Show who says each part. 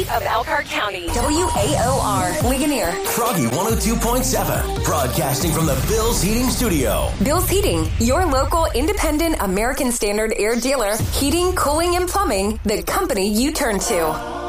Speaker 1: of Elkhart County. WAOR, Ligonier.
Speaker 2: Froggy 102.7, broadcasting from the Bill's Heating Studio.
Speaker 1: Bill's Heating, your local independent American Standard air dealer. Heating, cooling, and plumbing, the company you turn to.